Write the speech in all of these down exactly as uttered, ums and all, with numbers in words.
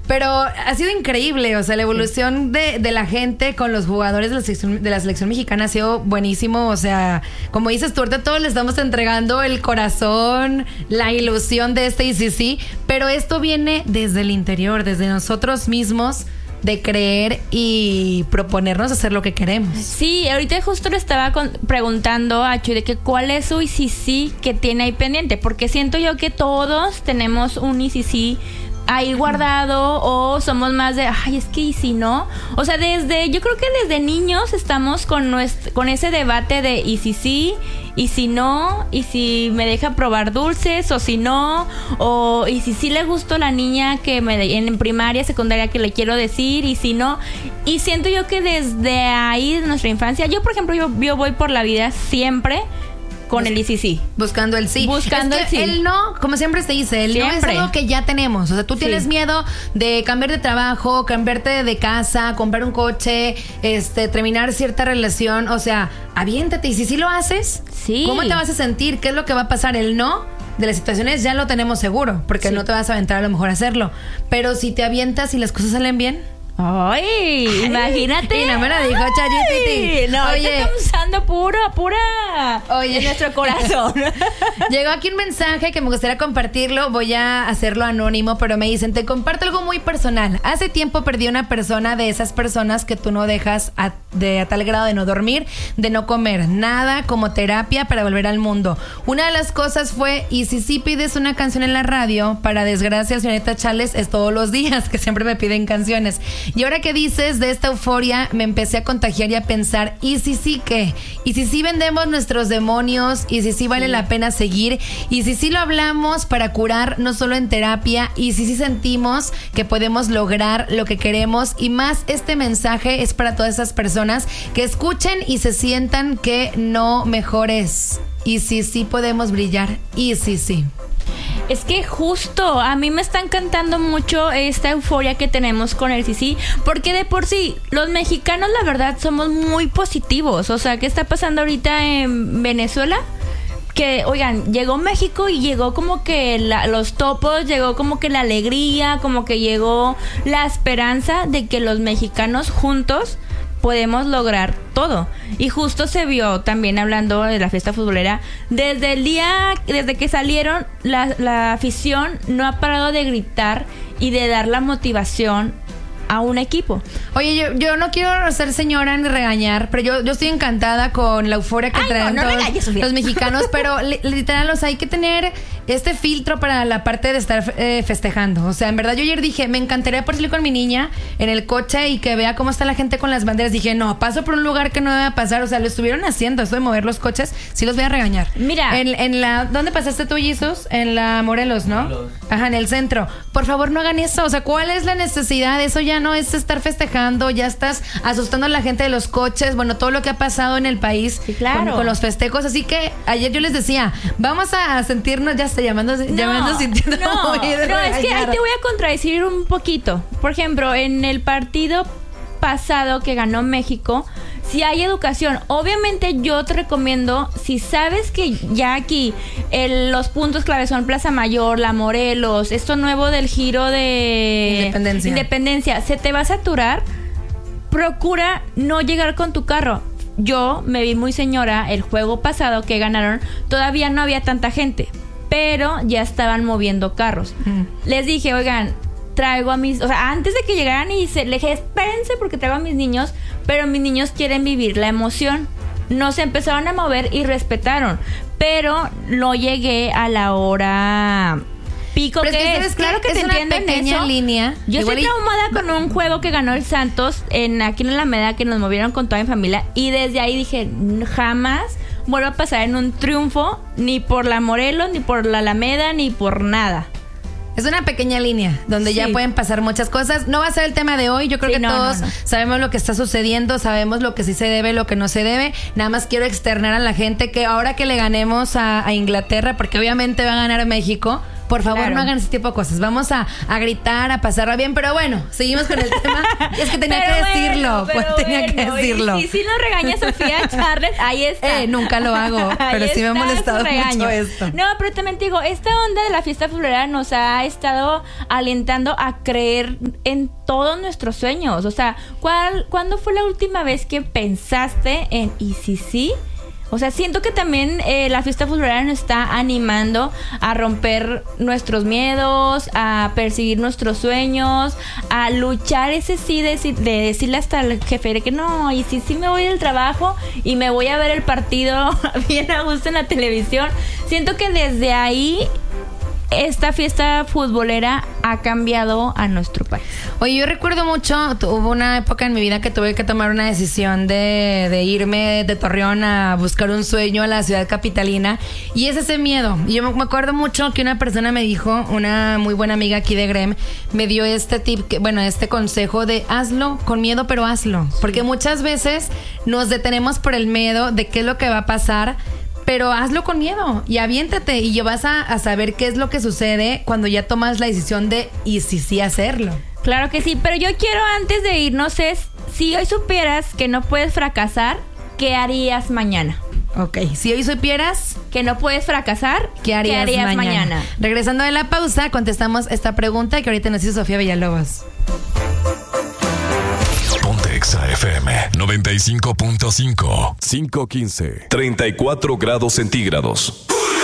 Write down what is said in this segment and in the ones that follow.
Pero ha sido increíble, o sea, la evolución de, de la gente con los jugadores de la, selección, de la selección mexicana ha sido buenísimo. O sea, como dices tú, ahorita todos le estamos entregando el corazón, la ilusión de este I C C, pero esto viene desde el interior, desde nosotros mismos, de creer y proponernos hacer lo que queremos. Sí, ahorita justo le estaba con, preguntando a Chuy de que cuál es su I C C que tiene ahí pendiente, porque siento yo que todos tenemos un I C C ahí guardado, o somos más de, ay, es que y si no, o sea, desde, yo creo que desde niños estamos con nuestro, con ese debate de y si sí, y si no, y si me deja probar dulces, o si no, o y si sí le gustó la niña que me en primaria, secundaria que le quiero decir, y si no, y siento yo que desde ahí de nuestra infancia, yo por ejemplo, yo, yo voy por la vida siempre con el I C C. Buscando el sí. Buscando es que el sí. El no, como siempre se dice, el siempre. no es algo que ya tenemos. O sea, tú tienes sí. miedo de cambiar de trabajo, cambiarte de casa, comprar un coche, este, terminar cierta relación. O sea, aviéntate. Y si sí lo haces, sí. ¿cómo te vas a sentir? ¿Qué es lo que va a pasar? El no de las situaciones ya lo tenemos seguro, porque sí. no te vas a aventar a lo mejor a hacerlo. Pero si te avientas y las cosas salen bien, Ay, imagínate. Y no me lo dijo ChatGPT. No, oye, estamos usando pura, pura oye. en nuestro corazón. Llegó aquí un mensaje que me gustaría compartirlo. Voy a hacerlo anónimo, pero me dicen, te comparto algo muy personal. Hace tiempo perdí una persona de esas personas que tú no dejas a, de, a tal grado de no dormir, de no comer nada como terapia para volver al mundo. Una de las cosas fue, y si sí pides una canción en la radio, para desgracia, señorita Chales, es todos los días que siempre me piden canciones. Y ahora que dices de esta euforia, me empecé a contagiar y a pensar, ¿y si sí qué? ¿Y si sí vendemos nuestros demonios? ¿Y si sí vale sí. la pena seguir? ¿Y si sí lo hablamos para curar, no solo en terapia? ¿Y si sí sentimos que podemos lograr lo que queremos? Y más, este mensaje es para todas esas personas que escuchen y se sientan que no mejores. ¿Y si sí podemos brillar? ¿Y si sí? Es que justo a mí me está encantando mucho esta euforia que tenemos con el I C C, porque de por sí los mexicanos la verdad somos muy positivos. O sea, ¿qué está pasando ahorita en Venezuela? Que, oigan, llegó México y llegó como que la, los topos, llegó como que la alegría, como que llegó la esperanza de que los mexicanos juntos podemos lograr todo. Y justo se vio también, hablando de la fiesta futbolera, desde el día, desde que salieron, la, la afición no ha parado de gritar y de dar la motivación a un equipo. Oye, yo, yo no quiero ser señora ni regañar, pero yo, yo estoy encantada con la euforia que Ay, traen no, no todos regañes, los mexicanos, pero li, literal, o sea, hay que tener este filtro para la parte de estar eh, festejando. O sea, en verdad, yo ayer dije, me encantaría por salir con mi niña en el coche y que vea cómo está la gente con las banderas. Dije, no, paso por un lugar que no debe pasar. O sea, lo estuvieron haciendo, esto de mover los coches, sí los voy a regañar. Mira. En, en la, ¿dónde pasaste tú, Jesus? En la Morelos, ¿no? Morelos. Ajá, en el centro. Por favor, no hagan eso. O sea, ¿cuál es la necesidad? Eso ya no es estar festejando, ya estás asustando a la gente de los coches, bueno, todo lo que ha pasado en el país sí, claro. con, con los festejos. Así que ayer yo les decía, vamos a sentirnos, ya está llamando, no, llamando sintiendo no, no, es que ahí te voy a contradecir un poquito. Por ejemplo, en el partido pasado que ganó México, si hay educación, obviamente yo te recomiendo, si sabes que ya aquí el, los puntos clave son Plaza Mayor, La Morelos, esto nuevo del giro de Independencia, Independencia se te va a saturar, procura no llegar con tu carro. Yo me vi muy señora, el juego pasado que ganaron, todavía no había tanta gente, pero ya estaban moviendo carros. Mm. Les dije, oigan, traigo a mis... O sea, antes de que llegaran y se, le dije, espérense porque traigo a mis niños, pero mis niños quieren vivir la emoción. No se empezaron a mover y respetaron, pero no llegué a la hora pico pero que es. es. Claro que es te una entienden pequeña eso. Línea. Yo Igual estoy traumada y... con un juego que ganó el Santos en aquí en la Alameda, que nos movieron con toda mi familia, y desde ahí dije, jamás vuelvo a pasar en un triunfo, ni por la Morelos, ni por la Alameda, ni por nada. Es una pequeña línea donde sí. ya pueden pasar muchas cosas. No va a ser el tema de hoy. Yo creo sí, que no, todos no, no. sabemos lo que está sucediendo, sabemos lo que sí se debe, lo que no se debe. Nada más quiero externar a la gente que ahora que le ganemos a, a Inglaterra, porque obviamente va a ganar México, Por favor, Claro. no hagan ese tipo de cosas. Vamos a, a gritar, a pasarla bien, pero bueno, seguimos con el tema. Es que tenía Pero que bueno, decirlo, pero pues tenía que bueno, decirlo. Y si nos regaña Sofía Charles, ahí está. Eh, nunca lo hago, pero Ahí sí me ha está molestado su regaño. mucho esto. No, pero también te digo, esta onda de la fiesta futbolera nos ha estado alentando a creer en todos nuestros sueños. O sea, ¿cuál, ¿cuándo fue la última vez que pensaste en y si sí? O sea, siento que también eh, la fiesta futbolera nos está animando a romper nuestros miedos, a perseguir nuestros sueños, a luchar ese sí de, decir- de decirle hasta al jefe de que no, y si sí me voy del trabajo y me voy a ver el partido bien a gusto en la televisión. Siento que desde ahí esta fiesta futbolera ha cambiado a nuestro país. Oye, yo recuerdo mucho, tu- hubo una época en mi vida que tuve que tomar una decisión de, de irme de Torreón a buscar un sueño a la ciudad capitalina, y es ese miedo. Y yo me me acuerdo mucho que una persona me dijo, una muy buena amiga aquí de Grem, me dio este tip, que, bueno, este consejo de hazlo con miedo, pero hazlo. Porque muchas veces nos detenemos por el miedo de qué es lo que va a pasar, pero hazlo con miedo y aviéntate y ya vas a, a saber qué es lo que sucede cuando ya tomas la decisión de y si sí hacerlo. Claro que sí, pero yo quiero antes de irnos es, si hoy supieras que no puedes fracasar, ¿qué harías mañana? Ok, si hoy supieras Que no puedes fracasar, qué harías, mañana? mañana? Regresando de la pausa, contestamos esta pregunta que ahorita nos hizo Sofía Villalobos. Ponte Exa F M noventa y cinco punto cinco. cinco quince. treinta y cuatro grados centígrados.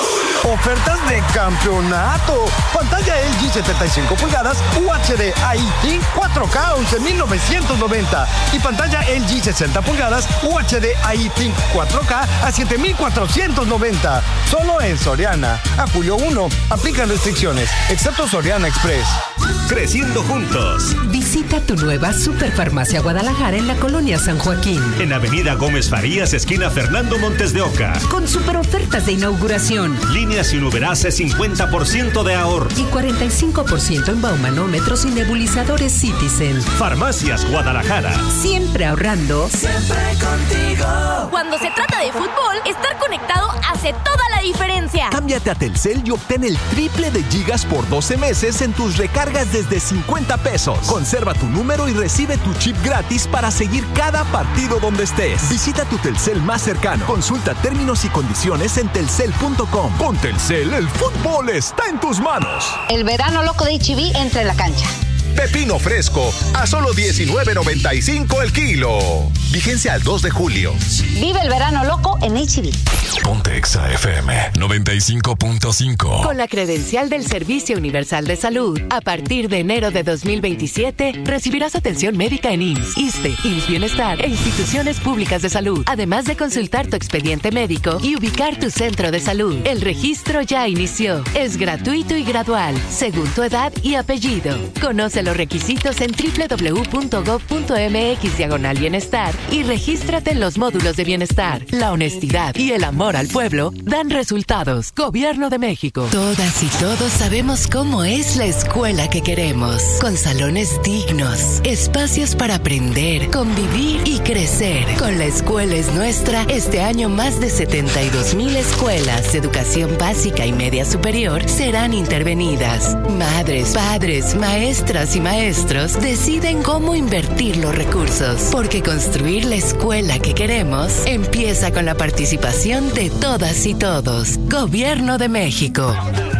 Ofertas de campeonato. Pantalla L G setenta y cinco pulgadas U H D I T cuatro K once mil novecientos noventa y pantalla L G sesenta pulgadas U H D I T cuatro K a siete mil cuatrocientos noventa. Solo en Soriana. A julio primero. Aplican restricciones, excepto Soriana Express. Creciendo juntos. Visita tu nueva Superfarmacia Guadalajara en la colonia San Joaquín. En Avenida Gómez Farías, esquina Fernando Montes de Oca. Con super ofertas de inauguración. Líneas sin Uberase, cincuenta por ciento de ahorro. Y cuarenta y cinco por ciento en baumanómetros y nebulizadores Citizen. Farmacias Guadalajara. Siempre ahorrando. Siempre contigo. Cuando se trata de fútbol, estar conectado hace toda la diferencia. Cámbiate a Telcel y obtén el triple de gigas por doce meses en tus recargas desde cincuenta pesos. Conserva tu número y recibe tu chip gratis para seguir cada partido donde estés. Visita tu Telcel más cercano. Consulta términos y condiciones en telcel punto com. Con Telcel, el fútbol está en tus manos. El verano loco de H E B entra en la cancha. Pepino fresco a solo diecinueve noventa y cinco el kilo. Vigencia al dos de julio. Vive el verano loco en H E B. Ponte Exa F M noventa y cinco punto cinco. Con la credencial del Servicio Universal de Salud, a partir de enero de dos mil veintisiete, recibirás atención médica en I M S S, ISSSTE, I M S S Bienestar e instituciones públicas de salud, además de consultar tu expediente médico y ubicar tu centro de salud. El registro ya inició. Es gratuito y gradual, según tu edad y apellido. Conoce los requisitos en doble u doble u doble u punto gob punto eme equis diagonal bienestar y regístrate en los módulos de bienestar. La honestidad y el amor al pueblo dan resultados. Gobierno de México. Todas y todos sabemos cómo es la escuela que queremos. Con salones dignos, espacios para aprender, convivir y crecer. Con La Escuela es Nuestra, este año más de setenta y dos mil escuelas de educación básica y media superior serán intervenidas. Madres, padres, maestras y maestros deciden cómo invertir los recursos, porque construir la escuela que queremos empieza con la participación de todas y todos. Gobierno de México.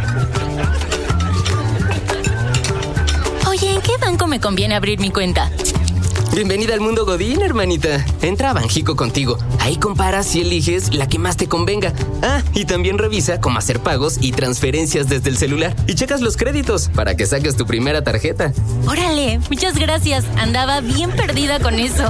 Oye, ¿en qué banco me conviene abrir mi cuenta? Bienvenida al mundo Godín, hermanita. Entra a Banjico contigo. Ahí comparas y eliges la que más te convenga. Ah, y también revisa cómo hacer pagos y transferencias desde el celular. Y checas los créditos para que saques tu primera tarjeta. Órale, muchas gracias. Andaba bien perdida con eso.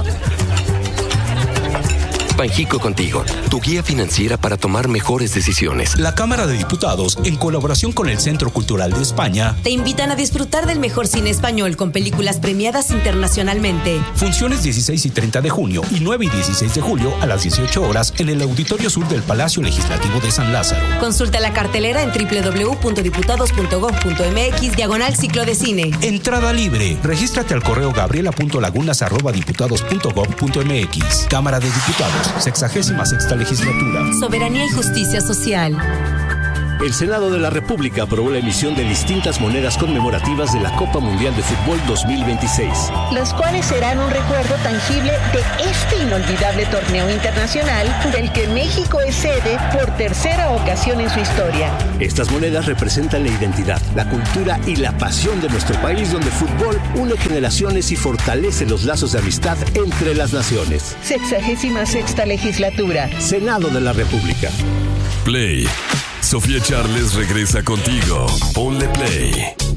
Banjico contigo, tu guía financiera para tomar mejores decisiones. La Cámara de Diputados, en colaboración con el Centro Cultural de España, te invitan a disfrutar del mejor cine español con películas premiadas internacionalmente. Funciones dieciséis y treinta de junio y nueve y dieciséis de julio a las dieciocho horas en el Auditorio Sur del Palacio Legislativo de San Lázaro. Consulta la cartelera en doble u doble u doble u punto diputados punto gob punto eme equis diagonal ciclo de cine. Entrada libre. Regístrate al correo gabriela punto lagunas arroba diputados punto gob punto eme equis. Cámara de Diputados. Sexagésima sexta legislatura. Soberanía y justicia social. El Senado de la República aprobó la emisión de distintas monedas conmemorativas de la Copa Mundial de Fútbol dos mil veintiséis. Las cuales serán un recuerdo tangible de este inolvidable torneo internacional del que México es sede por tercera ocasión en su historia. Estas monedas representan la identidad, la cultura y la pasión de nuestro país, donde el fútbol une generaciones y fortalece los lazos de amistad entre las naciones. Sexagésima sexta legislatura. Senado de la República. Play. Sofía Charles regresa contigo. Ponle play.